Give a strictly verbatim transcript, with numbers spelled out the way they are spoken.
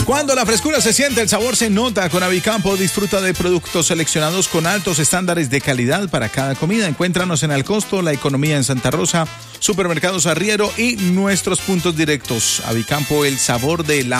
Cuando la frescura se siente, el sabor se nota. Con Avicampo disfruta de productos seleccionados con altos estándares de calidad para cada comida. Encuéntranos en Alcosto, La Economía en Santa Rosa, Supermercados Arriero y nuestros puntos directos. Avicampo, el sabor de la